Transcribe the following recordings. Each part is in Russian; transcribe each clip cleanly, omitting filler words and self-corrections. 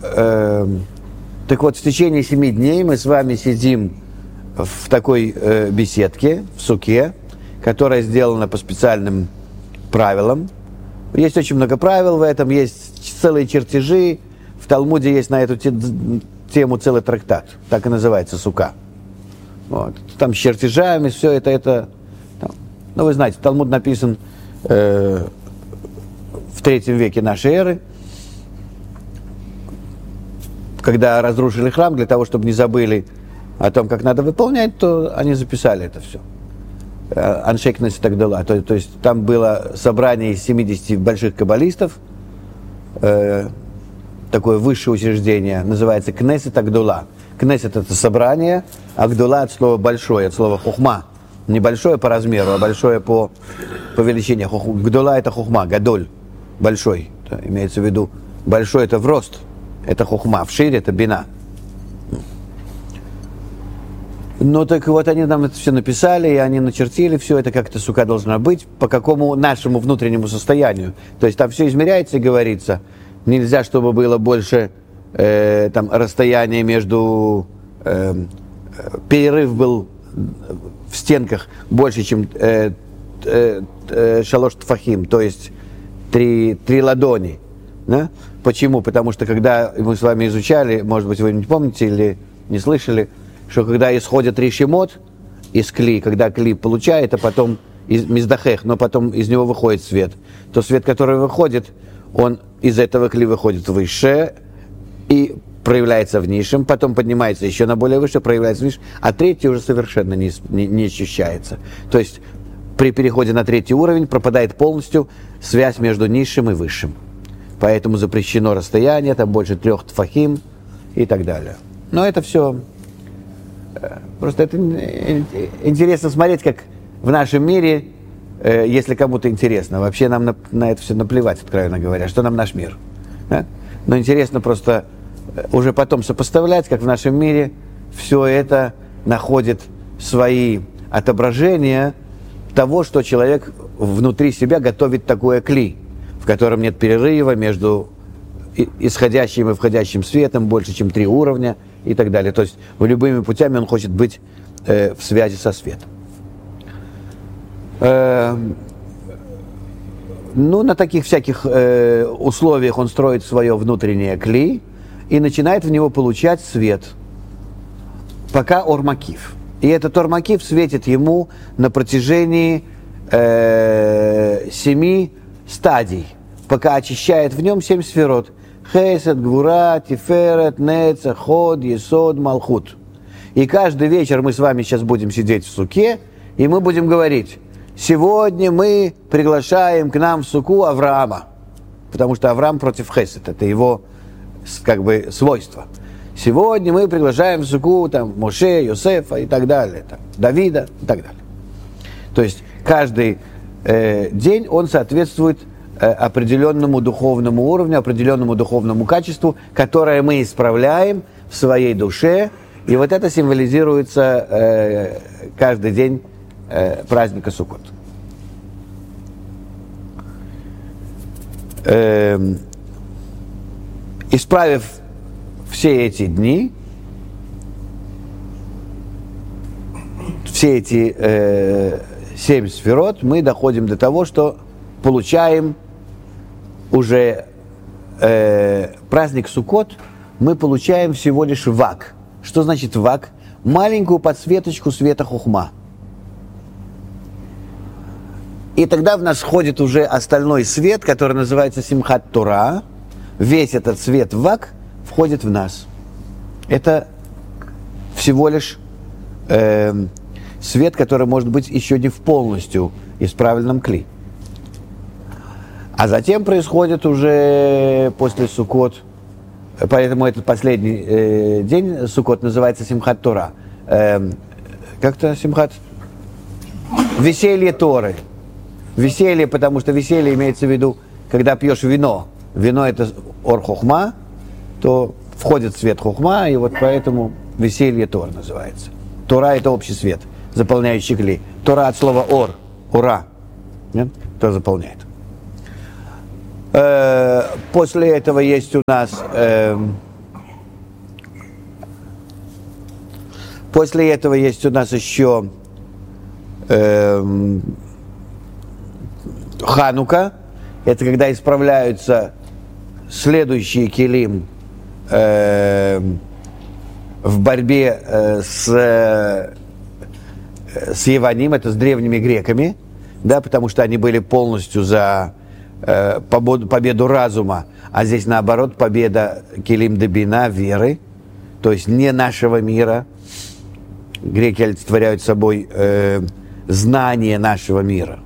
Так вот, в течение 7 дней мы с вами сидим в такой беседке, в суке, которая сделана по специальным правилам. Есть очень много правил в этом, есть целые чертежи. В Талмуде есть на эту тему целый трактат, так и называется сука. Вот. Там с чертежами, все это там. Ну, вы знаете, Талмуд написан в 3 веке нашей эры, когда разрушили храм, для того, чтобы не забыли о том, как надо выполнять, то они записали это все. Аншей Кнессет Агдола. То есть там было собрание из 70 больших каббалистов, такое высшее учреждение, называется Кнессет Агдола. Кнессет — это собрание, Агдола от слова большое, от слова хухма. Не большое по размеру, а большое по величине. Гдола — это хухма, гадоль, большой. Это имеется в виду, большой — это в рост, это хухма, в шире — это бина. Ну так вот, они нам это все написали, и они начертили все это, как эта сука должна быть, по какому нашему внутреннему состоянию. То есть там все измеряется и говорится. Нельзя, чтобы было больше там расстояние между... перерыв был в стенках больше, чем шалош тфахим, то есть 3 ладони. Да? Почему? Потому что когда мы с вами изучали, может быть, вы не помните или не слышали, что когда исходит решемот из кли, когда кли получает, а потом из миздахех, но потом из него выходит свет, то свет, который выходит, он из этого кли выходит выше и проявляется в низшем, потом поднимается еще на более выше, проявляется в низшем, а 3 уже совершенно не ощущается. То есть при переходе на 3 уровень пропадает полностью связь между низшим и высшим. Поэтому запрещено расстояние, там больше 3 тфахим и так далее. Но это все... Просто это интересно смотреть, как в нашем мире, если кому-то интересно, вообще нам на это все наплевать, откровенно говоря, что нам наш мир. Да? Но интересно просто уже потом сопоставлять, как в нашем мире все это находит свои отображения того, что человек внутри себя готовит такое кли, в котором нет перерыва между исходящим и входящим светом, больше, чем 3 уровня и так далее. То есть любыми путями он хочет быть в связи со светом. Ну, на таких всяких условиях он строит свое внутреннее кли и начинает в него получать свет, пока ормакив. И этот ормакив светит ему на протяжении 7 стадий, пока очищает в нем 7 сферот. Хесед, Гвура, Тиферет, Нецах, Ход, Есод, Малхут. И каждый вечер мы с вами сейчас будем сидеть в суке, и мы будем говорить: сегодня мы приглашаем к нам в суку Авраама, потому что Авраам против Хесед, это его как бы свойство. Сегодня мы приглашаем в суку там Моше, Йосефа и так далее, там, Давида и так далее. То есть каждый день он соответствует определенному духовному уровню, определенному духовному качеству, которое мы исправляем в своей душе, и вот это символизируется каждый день праздника Суккот. Исправив все эти дни, все эти 7 сферот, мы доходим до того, что получаем уже праздник Суккот, мы получаем всего лишь вак. Что значит вак? Маленькую подсветочку света хухма. И тогда в нас входит уже остальной свет, который называется Симхат Тора. Весь этот свет вак входит в нас. Это всего лишь свет, который может быть еще не в полностью исправленном кли. А затем происходит уже после Суккот, поэтому этот последний день Суккот называется Симхат Тора. Как-то Симхат? Веселье Торы. Веселье, потому что веселье имеется в виду, когда пьешь вино. Вино — это ор хохма, то входит свет хохма, и вот поэтому веселье Тор называется. Тора — это общий свет, заполняющий кли. Тора от слова ор, ура, нет? Кто заполняет. После этого есть у нас После этого есть у нас еще Ханука. Это когда исправляются следующие келим в борьбе с Яваним, это с древними греками, да, потому что они были полностью за победу разума, а здесь наоборот победа келим дебина, веры, то есть не нашего мира. Греки олицетворяют собой знание нашего мира.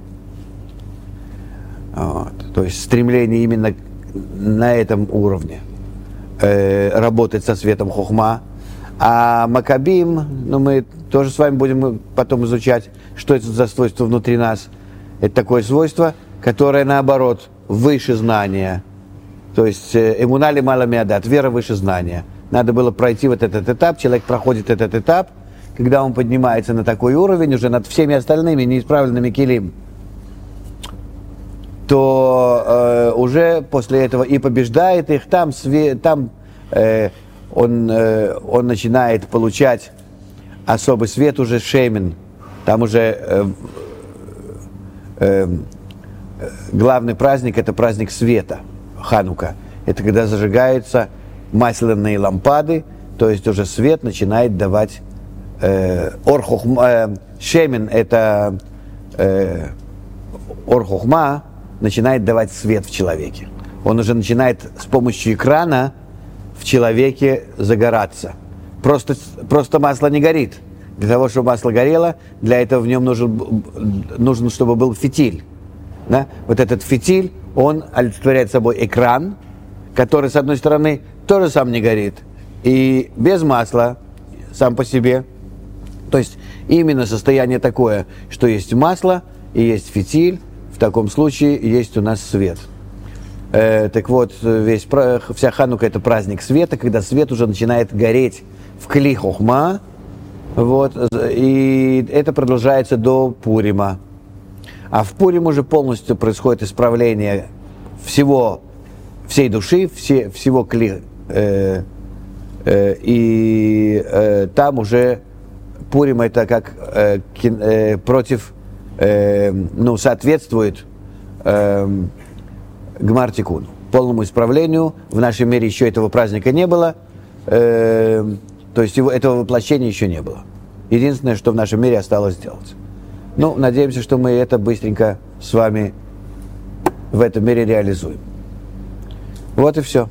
Вот. То есть стремление именно на этом уровне работать со светом хохма. А Маккабим, мы тоже с вами будем потом изучать, что это за свойство внутри нас. Это такое свойство, которое наоборот выше знания. То есть эмунали маламиадат, вера выше знания. Надо было пройти вот этот этап, человек проходит этот этап, когда он поднимается на такой уровень, уже над всеми остальными неисправленными келим, то уже после этого и побеждает их, он начинает получать особый свет, уже шеймен, там уже главный праздник, это праздник света, Ханука. Это когда зажигаются масляные лампады, то есть уже свет начинает давать шеймен, это ор хохма, начинает давать свет в человеке. Он уже начинает с помощью экрана в человеке загораться. Просто масло не горит. Для того, чтобы масло горело, для этого в нем нужен, чтобы был фитиль. Да? Вот этот фитиль, он олицетворяет собой экран, который, с одной стороны, тоже сам не горит. И без масла, сам по себе. То есть именно состояние такое, что есть масло и есть фитиль, в таком случае есть у нас свет. Так вот, вся Ханука это праздник света, когда свет уже начинает гореть в кли хохма, вот, и это продолжается до Пурима. А в Пурим уже полностью происходит исправление всей души, всего кли, и там уже Пурим это как соответствует Гмар Тикун, полному исправлению. В нашем мире еще этого праздника не было, то есть этого воплощения еще не было. Единственное, что в нашем мире осталось сделать. Надеемся, что мы это быстренько с вами в этом мире реализуем. Вот и все.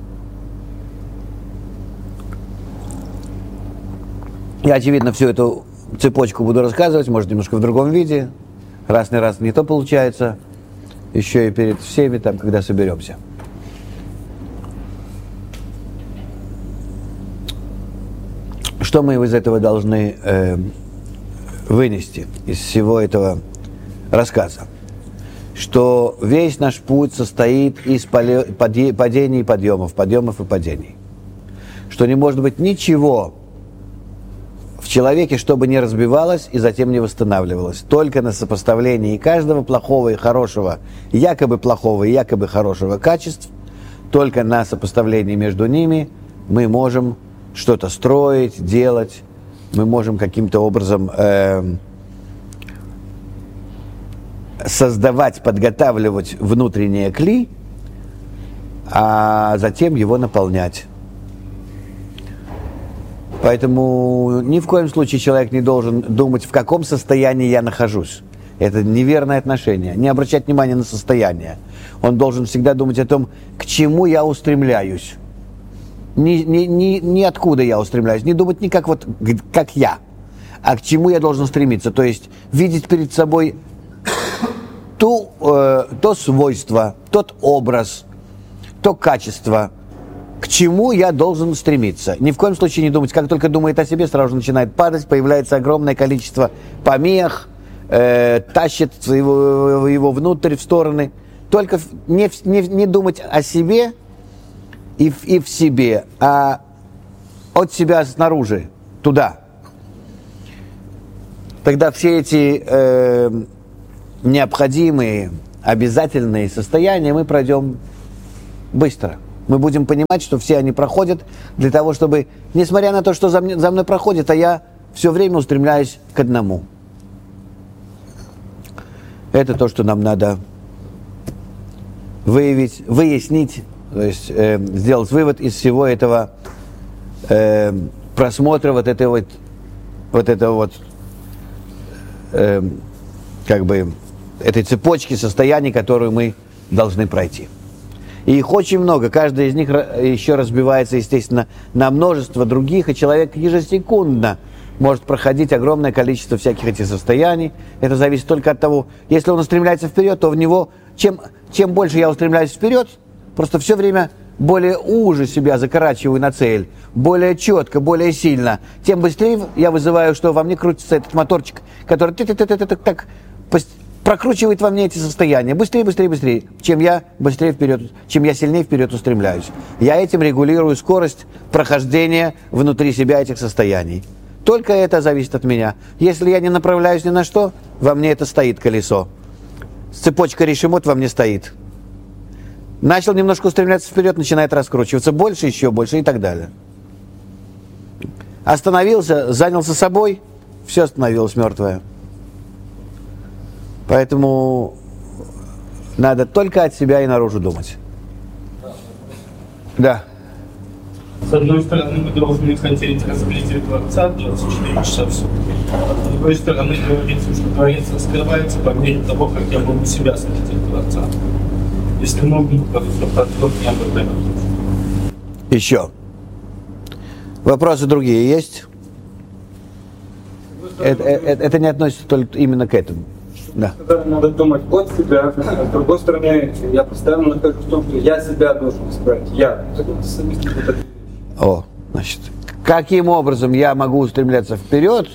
Я, очевидно, всю эту цепочку буду рассказывать, может, немножко в другом виде. Раз не то получается. Еще и перед всеми, когда соберемся. Что мы из этого должны вынести, из всего этого рассказа? Что весь наш путь состоит из падений и подъемов и падений. Что не может быть ничего в человеке, чтобы не разбивалось и затем не восстанавливалось. Только на сопоставлении каждого плохого и хорошего, якобы плохого и якобы хорошего качеств, только на сопоставлении между ними мы можем что-то строить, делать, мы можем каким-то образом создавать, подготавливать внутреннее кли, а затем его наполнять. Поэтому ни в коем случае человек не должен думать, в каком состоянии я нахожусь. Это неверное отношение. Не обращать внимания на состояние. Он должен всегда думать о том, к чему я устремляюсь. Ни откуда я устремляюсь. Не думать не как я, а к чему я должен стремиться. То есть видеть перед собой то свойство, тот образ, то качество, к чему я должен стремиться. Ни в коем случае не думать. Как только думает о себе, сразу же начинает падать, появляется огромное количество помех, тащит его внутрь, в стороны. Только не думать о себе и в себе, а от себя снаружи, туда. Тогда все эти необходимые, обязательные состояния мы пройдем быстро. Мы будем понимать, что все они проходят для того, чтобы, несмотря на то, что за мной проходит, а я все время устремляюсь к одному. Это то, что нам надо выяснить, то есть сделать вывод из всего этого просмотра вот этого этой цепочки состояний, которую мы должны пройти. И их очень много, каждая из них еще разбивается, естественно, на множество других, и человек ежесекундно может проходить огромное количество всяких этих состояний. Это зависит только от того, если он устремляется вперед, то в него, чем больше я устремляюсь вперед, просто все время более уже себя закорачиваю на цель, более четко, более сильно, тем быстрее я вызываю, что во мне крутится этот моторчик, который так прокручивает во мне эти состояния. Быстрее, быстрее, быстрее. Чем я сильнее вперед устремляюсь. Я этим регулирую скорость прохождения внутри себя этих состояний. Только это зависит от меня. Если я не направляюсь ни на что, во мне это стоит колесо. Цепочка решимот во мне стоит. Начал немножко устремляться вперед, начинает раскручиваться. Больше, еще больше и так далее. Остановился, занялся собой, все остановилось мертвое. Поэтому надо только от себя и наружу думать. Да. С одной стороны, мы должны хотеть раскрытия Творца 24 часа в сутки. С другой стороны, говорится, что Творец раскрывается по мере того, как я могу себя схватить Творца. Если можно, то подход не об этом. Еще. Вопросы другие есть? Это не относится только именно к этому. Да. Надо думать от себя, а с другой стороны, я постоянно нахожусь в том, что я себя должен исправить. Значит, каким образом я могу устремляться вперед,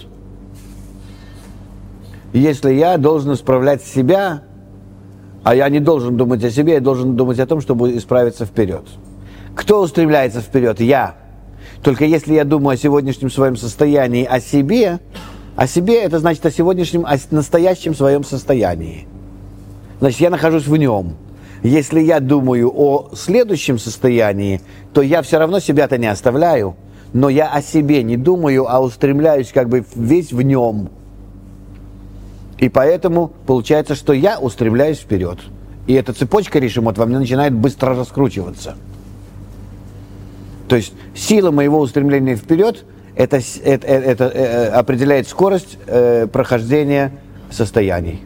если я должен исправлять себя, а я не должен думать о себе, я должен думать о том, чтобы исправиться вперед. Кто устремляется вперед? Я. Только если я думаю о сегодняшнем своем состоянии, о себе это значит о сегодняшнем, о настоящем своем состоянии. Значит, я нахожусь в нем. Если я думаю о следующем состоянии, то я все равно себя-то не оставляю, но я о себе не думаю, а устремляюсь как бы весь в нем. И поэтому получается, что я устремляюсь вперед. И эта цепочка решимот во мне начинает быстро раскручиваться. То есть сила моего устремления вперед это определяет скорость прохождения состояний.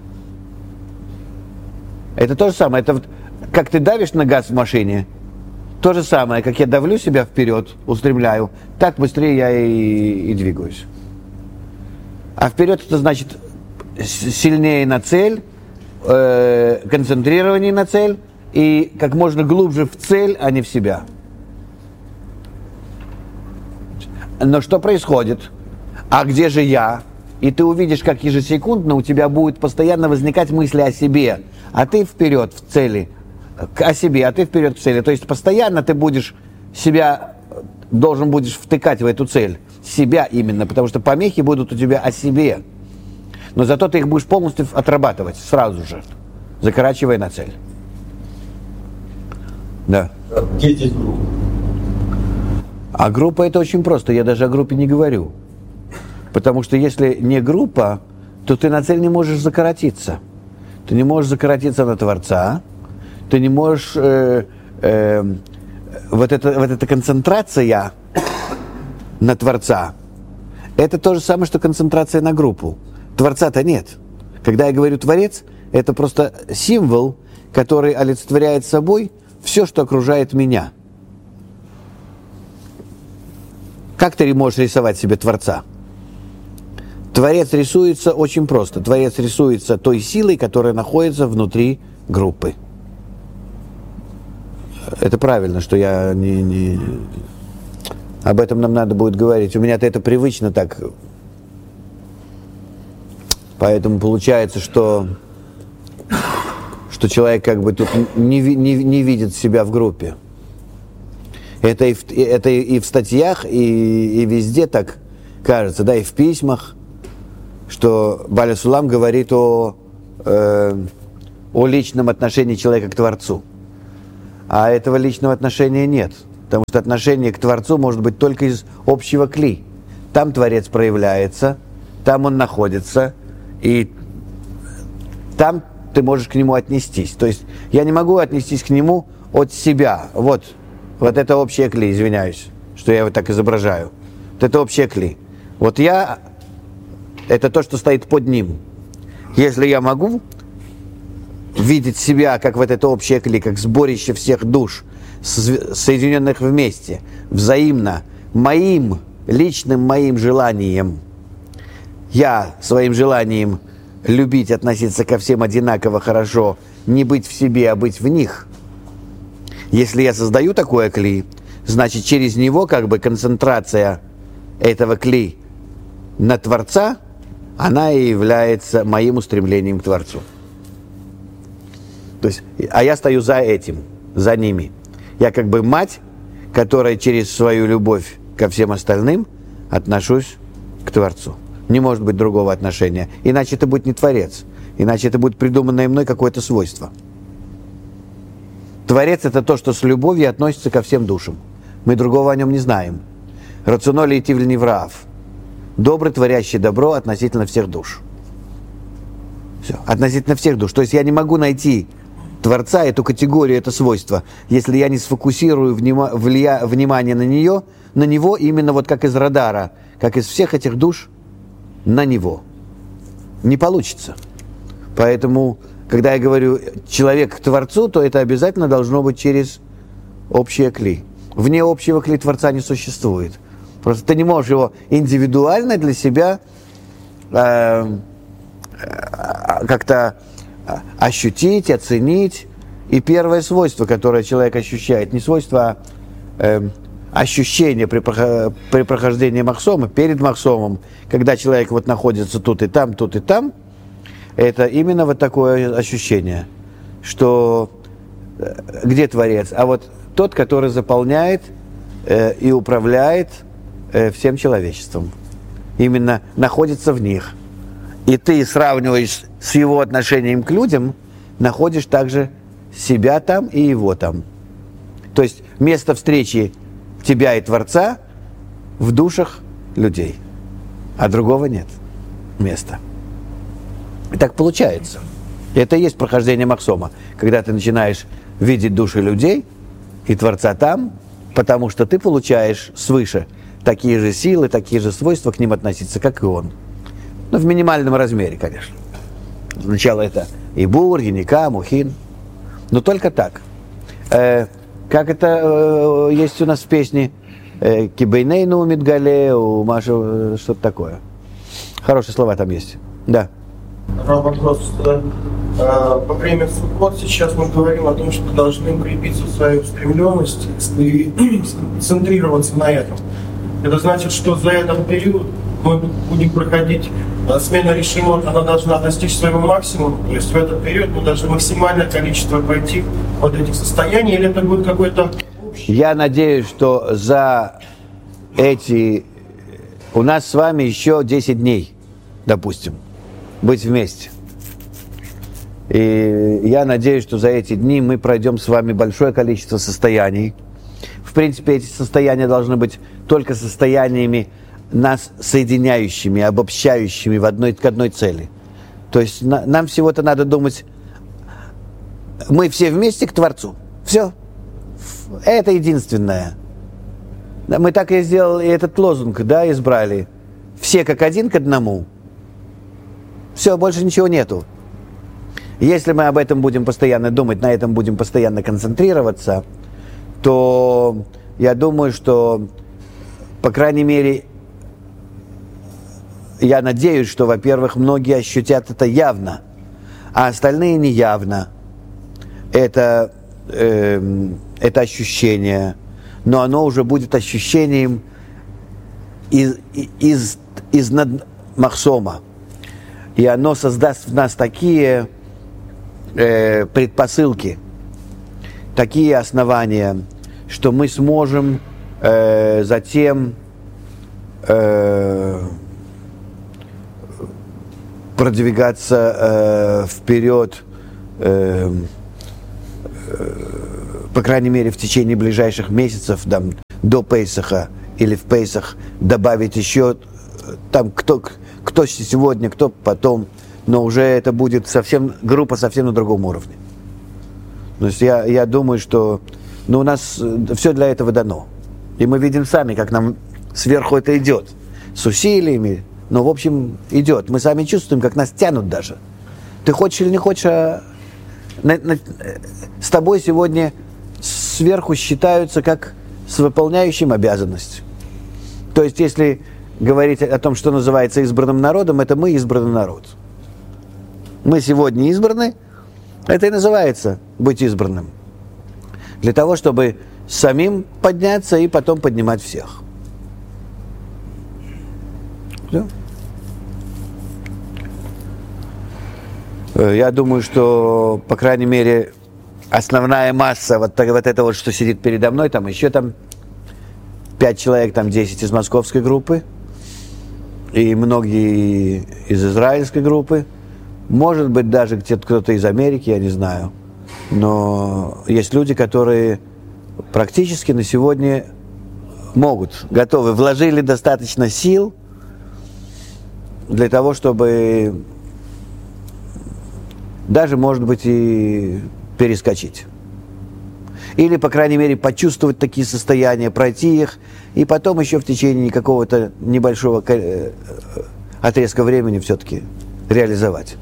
Это то же самое. Это как ты давишь на газ в машине, то же самое, как я давлю себя вперед, устремляю, так быстрее я и двигаюсь. А вперед это значит сильнее на цель, концентрирование на цель и как можно глубже в цель, а не в себя. Но что происходит? А где же я? И ты увидишь, как ежесекундно у тебя будут постоянно возникать мысли о себе, а ты вперед в цели, о себе, а ты вперед в цели. То есть постоянно ты должен будешь втыкать в эту цель, себя именно, потому что помехи будут у тебя о себе. Но зато ты их будешь полностью отрабатывать сразу же, закорачивая на цель. Да. Где здесь группа? А группа это очень просто, я даже о группе не говорю. Потому что если не группа, то ты на цель не можешь закоротиться. Ты не можешь закоротиться на Творца, ты не можешь... Вот эта концентрация на Творца, это то же самое, что концентрация на группу. Творца-то нет. Когда я говорю Творец, это просто символ, который олицетворяет собой все, что окружает меня. Как ты можешь рисовать себе Творца? Творец рисуется очень просто. Творец рисуется той силой, которая находится внутри группы. Это правильно, что я не... Об этом нам надо будет говорить. У меня-то это привычно так. Поэтому получается, что человек как бы тут не видит себя в группе. Это и в статьях, и везде так кажется, да, и в письмах, что Баля Сулам говорит о личном отношении человека к Творцу. А этого личного отношения нет. Потому что отношение к Творцу может быть только из общего кли. там Творец проявляется, там он находится, и там ты можешь к нему отнестись. То есть я не могу отнестись к нему от себя. Вот это общее кли, извиняюсь, что я его так изображаю. Вот это общее кли. Вот я, это то, что стоит под ним. Если я могу видеть себя как вот это общее кли, как сборище всех душ, соединенных вместе, взаимно, моим, личным моим желанием, я своим желанием любить, относиться ко всем одинаково хорошо, не быть в себе, а быть в них. Если я создаю такое кли, значит, через него как бы концентрация этого кли на Творца, она и является моим устремлением к Творцу. То есть, а я стою за этим, за ними. Я как бы мать, которая через свою любовь ко всем остальным отношусь к Творцу. Не может быть другого отношения. Иначе это будет не Творец. Иначе это будет придуманное мной какое-то свойство. Творец – это то, что с любовью относится ко всем душам. Мы другого о нем не знаем. Рационоли и тивль невраав. Добрый, творящий добро относительно всех душ. Все. Относительно всех душ. То есть я не могу найти Творца, эту категорию, это свойство, если я не сфокусирую внимание на него именно вот как из радара, как из всех этих душ, на него. Не получится. Поэтому, когда я говорю человек к Творцу, то это обязательно должно быть через общее кли. Вне общего кли Творца не существует. Просто ты не можешь его индивидуально для себя как-то ощутить, оценить. И первое свойство, которое человек ощущает, не свойство, а ощущение при прохождении махсома, перед махсомом, когда человек вот находится тут и там, это именно вот такое ощущение, что где Творец? А вот тот, который заполняет и управляет всем человечеством. Именно находится в них. И ты сравниваешь с его отношением к людям, находишь также себя там и его там. То есть место встречи тебя и Творца в душах людей. А другого нет места. И так получается. И это и есть прохождение махсома. Когда ты начинаешь видеть души людей и Творца там, потому что ты получаешь свыше такие же силы, такие же свойства к ним относиться, как и он. Но в минимальном размере, конечно. Сначала это Ибур, Яника, Мухин. Но только так. Как это есть у нас в песне Кибейнейну Мидгале, у Маши, что-то такое. Хорошие слова там есть. Да. Вопрос. Во время суббот сейчас мы говорим о том, что должны укрепиться в свою устремленность и центрироваться на этом. Это значит, что за этот период мы будем проходить смена решимот, она должна достичь своего максимума. То есть в этот период мы должны максимальное количество пройти вот этих состояний, или это будет какой-то общий? Я надеюсь, что за эти... У нас с вами еще 10 дней, допустим, быть вместе. И я надеюсь, что за эти дни мы пройдем с вами большое количество состояний. В принципе, эти состояния должны быть только состояниями нас соединяющими, обобщающими к одной цели. То есть нам всего-то надо думать, мы все вместе к Творцу. Все. Это единственное. Мы так и сделали этот лозунг, да, избрали. Все как один к одному. Все, больше ничего нету. Если мы об этом будем постоянно думать, на этом будем постоянно концентрироваться, то я думаю, что, по крайней мере, я надеюсь, что, во-первых, многие ощутят это явно, а остальные не явно. Это ощущение, но оно уже будет ощущением из махсома. И оно создаст в нас такие предпосылки, такие основания, что мы сможем затем продвигаться вперед, по крайней мере, в течение ближайших месяцев, до Пейсаха или в Пейсах добавить еще, там кто сегодня, кто потом, но уже это будет группа совсем на другом уровне. То есть я думаю, что у нас все для этого дано. И мы видим сами, как нам сверху это идет. С усилиями, но в общем идет. Мы сами чувствуем, как нас тянут даже. Ты хочешь или не хочешь, с тобой сегодня сверху считаются как с выполняющим обязанность. То есть, если говорить о том, что называется избранным народом, это мы избранный народ. Мы сегодня избраны, это и называется быть избранным. Для того, чтобы самим подняться и потом поднимать всех. Все. Я думаю, что, по крайней мере, основная масса, вот это вот, что сидит передо мной, там еще 5 человек, 10 из московской группы, и многие из израильской группы, может быть, даже где-то кто-то из Америки, я не знаю. Но есть люди, которые практически на сегодня готовы, вложили достаточно сил для того, чтобы даже, может быть, и перескочить. Или, по крайней мере, почувствовать такие состояния, пройти их, и потом еще в течение какого-то небольшого отрезка времени все-таки реализовать.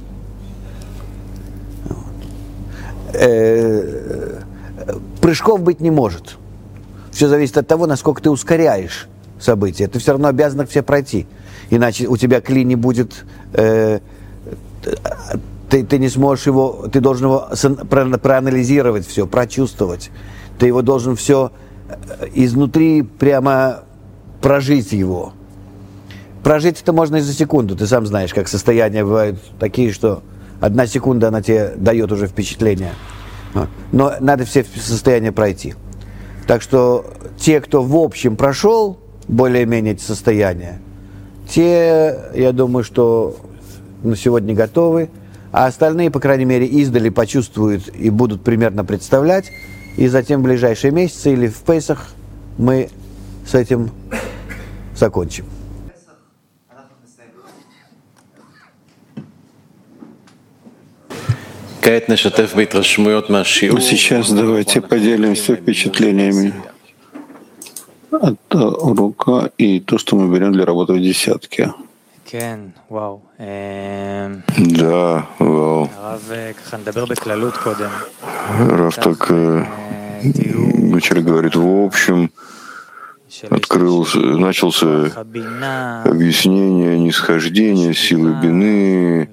Прыжков быть не может. Все зависит от того, насколько ты ускоряешь события. Ты все равно обязан их все пройти. Иначе у тебя клин не будет... Ты не сможешь его... Ты должен его проанализировать все, прочувствовать. Ты его должен все изнутри прямо прожить его. Прожить это можно и за секунду. Ты сам знаешь, как состояния бывают такие, что 1 секунда она тебе дает уже впечатление. Но надо все состояния пройти. Так что те, кто в общем прошел более-менее эти состояния, те, я думаю, что на сегодня готовы, а остальные, по крайней мере, издали почувствуют и будут примерно представлять, и затем в ближайшие месяцы или в Пейсах мы с этим закончим. Сейчас давайте поделимся впечатлениями от урока и то, что мы берем для работы в десятке. Да, вау. Рав так вначале говорит, в общем, начался объяснение нисхождения силы бины,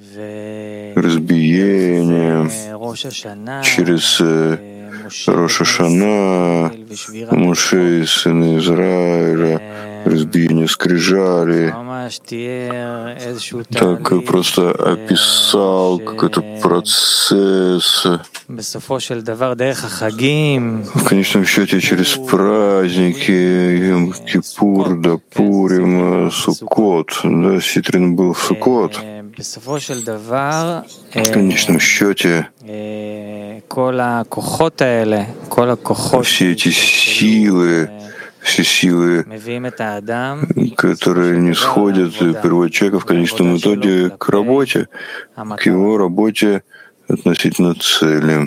разбиения через Рош ха-Шана, Моше, сына Израиля, разбиение скрижали. Так просто описал какой-то процесс. В конечном счете через праздники, Йом-Кипур, да Пурим, Суккот, да, Ситрин был в Суккот. В конечном счете все эти силы, которые не сходят, приводят человека в конечном итоге к работе, к его работе относительно цели.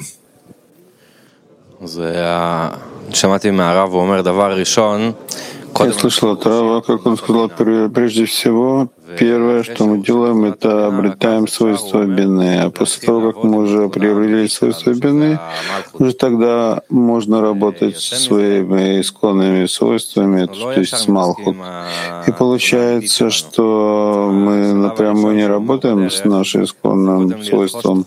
Я слышал от Рава, как он сказал, прежде всего, первое, что мы делаем, это обретаем свойства бины. А после того, как мы уже приобрели свойства бины, уже тогда можно работать со своими исконными свойствами, то есть с Малхут. И получается, что мы напрямую не работаем с нашим исконным свойством,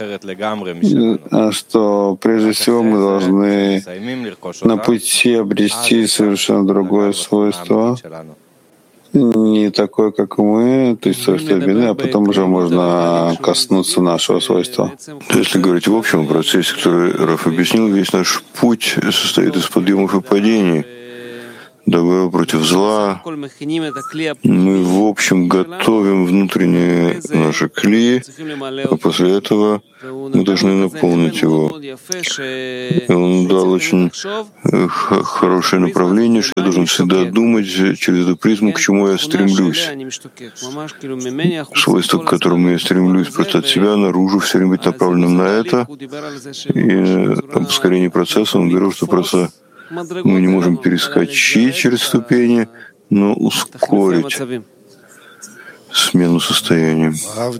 а что прежде всего мы должны на пути обрести совершенно другое свойство, не такое, как мы, то есть свойство бины, а потом уже можно коснуться нашего свойства. Если говорить в общем процессе, который Раф объяснил, весь наш путь состоит из подъемов и падений, дабы против зла. Мы, в общем, готовим внутреннее наше кли, а после этого мы должны наполнить его. И он дал очень хорошее направление, что я должен всегда думать через эту призму, к чему я стремлюсь. Свойство, к которому я стремлюсь, просто от себя наружу, все время быть направленным на это. И об ускорении процесса он говорил, что просто мы не можем перескочить через ступени, но ускорить смену состояния.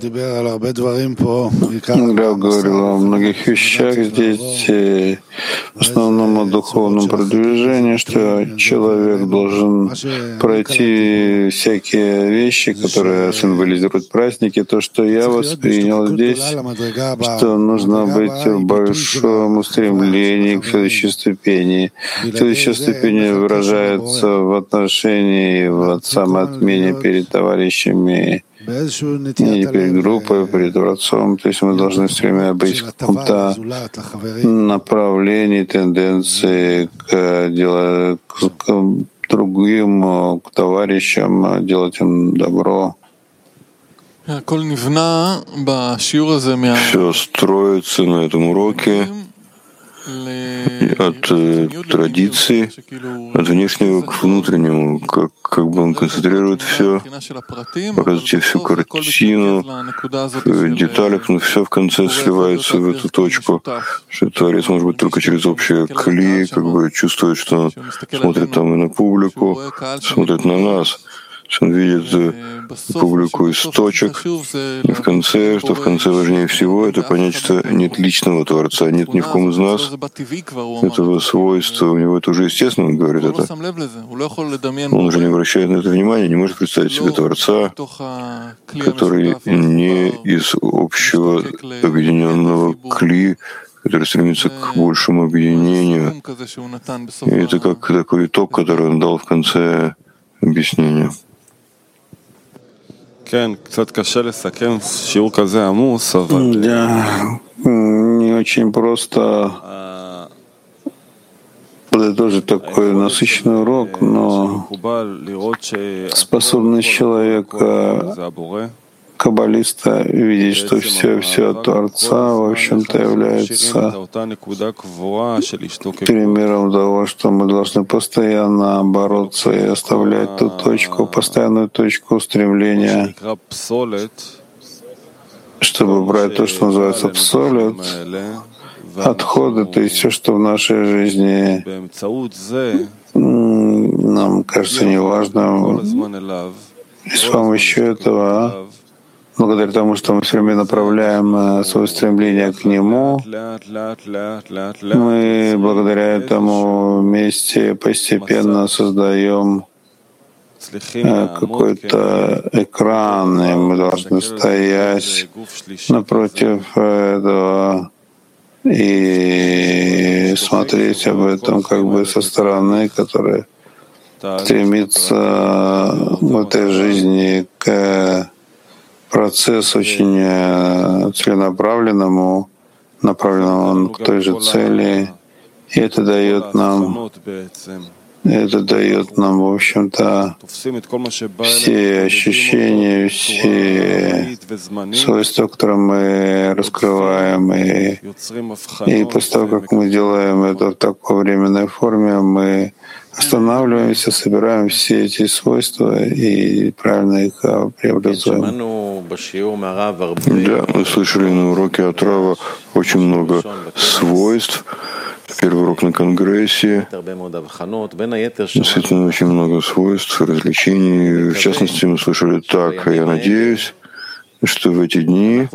Рав говорил о многих вещах здесь, в основном о духовном продвижении, что человек должен пройти всякие вещи, которые символизируют праздники. То, что я воспринял здесь, что нужно быть в большом устремлении к следующей ступени. Следующая ступень выражается в отношении, в самоотмене перед товарищами, не перед группой, перед Творцом. То есть мы должны все время быть в каком-то направлении, тенденции к другим, к товарищам, делать им добро. Все строится на этом уроке от традиции, от внешнего к внутреннему, как бы он концентрирует все, показывает тебе всю картину в деталях, но все в конце сливается в эту точку, что Творец может быть только через общее кли, как бы чувствует, что он смотрит там и на публику, смотрит на нас, что он видит публику из точек, и в конце, что в конце важнее всего, это понять, что нет личного Творца, нет ни в ком из нас этого свойства, у него это уже естественно, он говорит это. Он уже не обращает на это внимания, не может представить себе Творца, который не из общего объединенного кли, который стремится к большему объединению. И это как такой итог, который он дал в конце объяснения. Да, не очень просто подытожить такой насыщенный урок, но способность человека, каббалиста, видеть, что все от Творца, в общем-то, является примером того, что мы должны постоянно бороться и оставлять ту точку, постоянную точку устремления, чтобы брать то, что называется псолет, отходы, то есть все, что в нашей жизни нам кажется неважным, и с помощью этого, благодаря тому, что мы все время направляем свое стремление к Нему, мы благодаря этому вместе постепенно создаем какой-то экран, и мы должны стоять напротив этого и смотреть об этом как бы со стороны, которая стремится в этой жизни к процессу очень целенаправленному, направленному к той же цели. И это дает нам, в общем-то, все ощущения, все свойства, которые мы раскрываем. И после того, как мы делаем это в такой временной форме, мы останавливаемся, собираем все эти свойства и правильно их преобразуем. Да, мы слышали на уроке от Рава очень много свойств. Первый урок на Конгрессе. Действительно, очень много свойств, развлечений. В частности, мы слышали так, я надеюсь, что в эти дни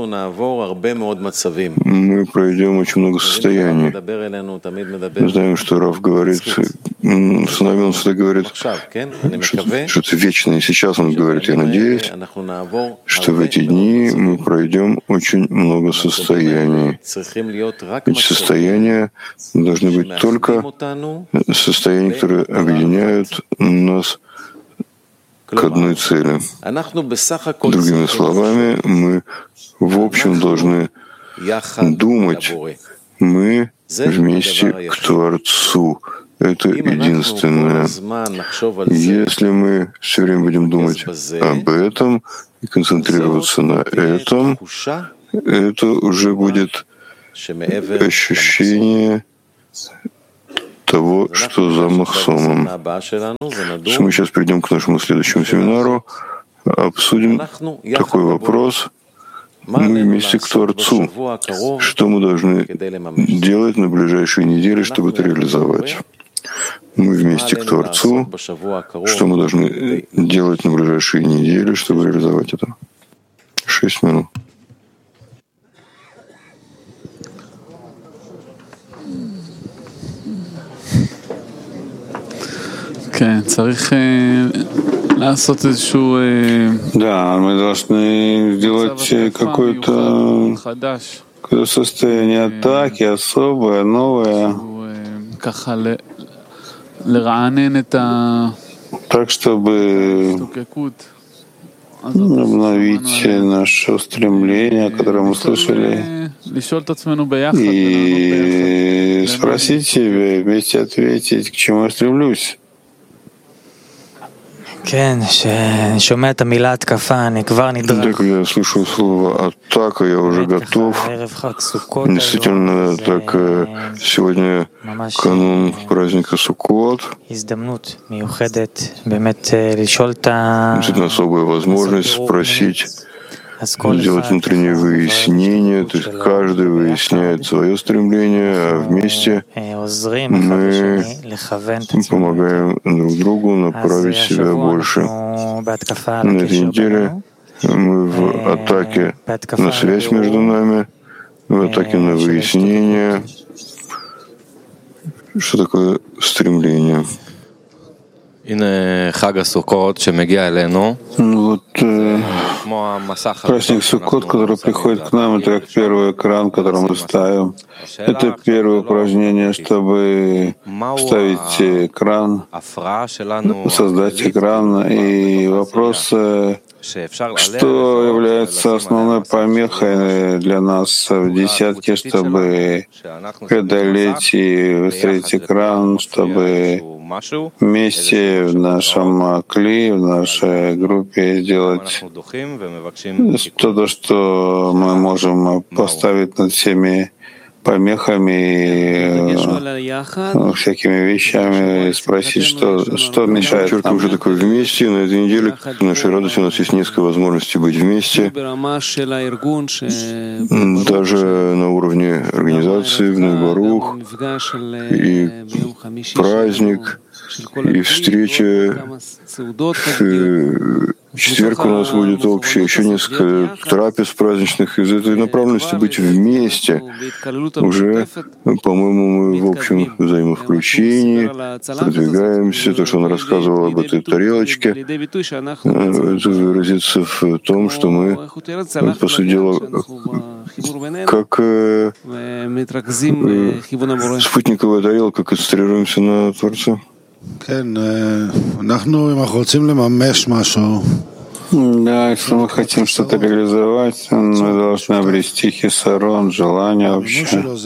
мы пройдем очень много состояний. Мы знаем, что Рав говорит, с нами он всегда говорит, что-то вечное. Сейчас он говорит, я надеюсь, что в эти дни мы пройдем очень много состояний. Эти состояния должны быть только состояния, которые объединяют нас к одной цели. Другими словами, мы в общем должны думать, мы вместе к Творцу. это единственное. Если мы все время будем думать об этом и концентрироваться на этом, это уже будет ощущение того, что за Махсомом. Мы сейчас перейдем к нашему следующему семинару, обсудим такой вопрос. Мы вместе к Творцу. Что мы должны делать на ближайшие недели, чтобы это реализовать? Мы вместе к Творцу. Что мы должны делать на ближайшие недели, чтобы реализовать это? 6 минут. Да, мы должны сделать какое-то состояние атаки, особое, новое, так, чтобы обновить наше устремление, которое мы слышали, и спросить себя, вместе ответить, к чему я стремлюсь. Так, я слышу слово «атака», я уже готов. Действительно, так сегодня канун праздника Суккот. Действительно, особая возможность спросить, сделать внутреннее выяснение, то есть каждый выясняет свое стремление, а вместе мы помогаем друг другу направить себя больше. На этой неделе мы в атаке на связь между нами, в атаке на выяснение, что такое стремление. Вот праздник Суккот, который приходит к нам, это как первый экран, который мы ставим. Это первое упражнение, чтобы ставить экран, создать экран. И вопрос, что является основной помехой для нас в десятке, чтобы преодолеть и выстроить экран, чтобы вместе в нашем кли, в нашей группе сделать то, что мы можем поставить над всеми помехами, всякими вещами, спросить, что мешает нам. Уже такое вместе. На этой неделе, к нашей радости, у нас есть несколько возможностей быть вместе. Даже на уровне организации, в Нейбарух, и праздник, и встреча. В четверг у нас будет общее, еще несколько трапез праздничных. Из этой направленности быть вместе. Уже, по-моему, мы в общем взаимовключении продвигаемся. То, что он рассказывал об этой тарелочке, это выразится в том, что мы, по сути дела, как спутниковая тарелка, концентрируемся на Творце. Да, если мы хотим что-то реализовать, мы должны обрести хисарон, желание вообще.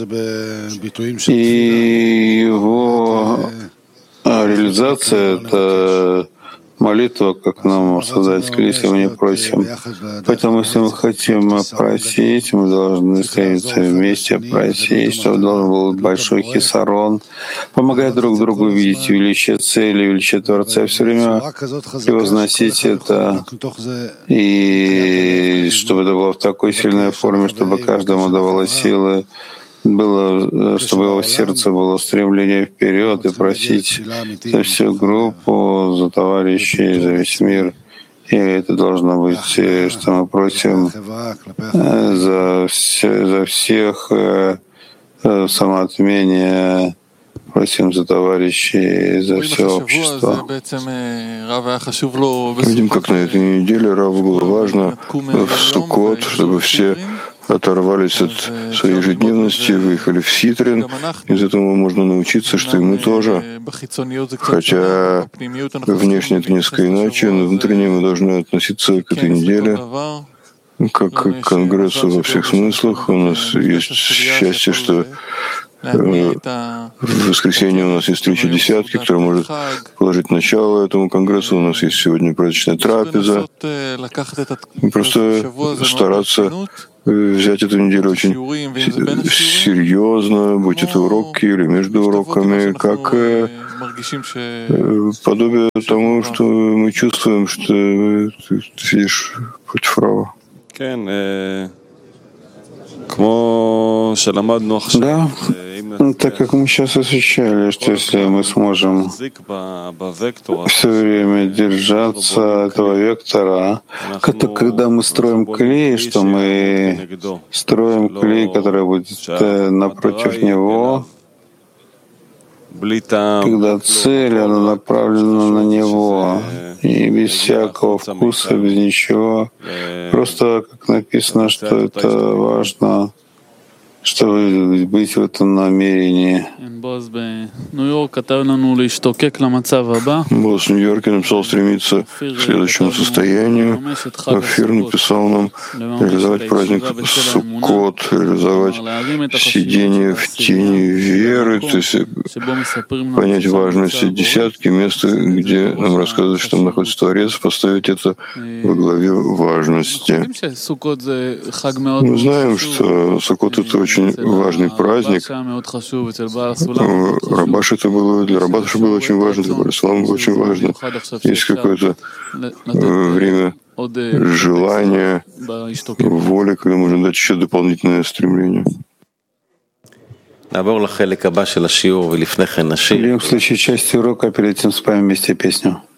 И его реализация — это молитва, как нам создать, если мы не просим. Поэтому, если мы хотим просить, мы должны стоять вместе, просить, чтобы должен был большой хисарон, помогать друг другу видеть величие цели, величие Творца, все время превозносить это, и чтобы это было в такой сильной форме, чтобы каждому давало силы, было, чтобы его сердце было стремление вперед и просить за всю группу, за товарищей, за весь мир. И это должно быть, что мы просим за всех самоотмения, просим за товарищей, за все общество. Видим, как на этой неделе Раву было важно в Суккот, чтобы все оторвались от своей ежедневности, выехали в Ситрин. Из этого можно научиться, что и мы тоже. Хотя внешне это несколько иначе, но внутренне мы должны относиться к этой неделе как к конгрессу во всех смыслах. У нас есть счастье, что В воскресенье у нас есть встреча десятки, которая может положить начало этому конгрессу. У нас есть сегодня праздничная трапеза. Просто стараться взять эту неделю очень серьезно, будь это уроки или между уроками, как подобие тому, что мы чувствуем, что ты сидишь против Рава. Да, так как мы сейчас изучали, что если мы сможем все время держаться этого вектора, когда мы строим клей, что мы строим клей, который будет напротив него, когда цель, она направлена на него, и без всякого вкуса, без ничего. Просто, как написано, что это важно, чтобы быть в этом намерении. Босс в Нью-Йорке написал стремиться к следующему состоянию. Офир написал нам реализовать праздник Суккот, реализовать сидение в тени веры, то есть понять важность десятки, места, где нам рассказывают, что там находится Творец, поставить это во главе важности. Мы знаем, что Суккот — это очень важный праздник. Рабаш это было, для Рабаша было очень важно, для Барислама было очень важно. Есть какое-то время желания, воли, когда можно дать еще дополнительное стремление. Перейдем к следующей части урока, а перед этим споем вместе песню.